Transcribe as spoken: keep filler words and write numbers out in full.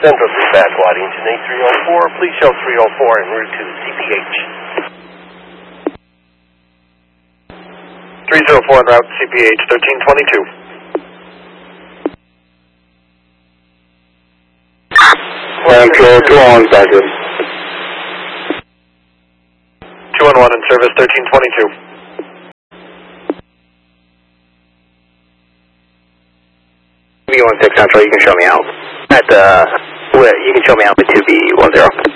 Central three back, Waddington A three oh four. Please show three oh four en route to C P H. three oh four en route to C P H, thirteen twenty-two. Central two oh one, back in. two one one in service, thirteen twenty-two. B one six Central, you can show me out. At the, you can show me out with two B one zero.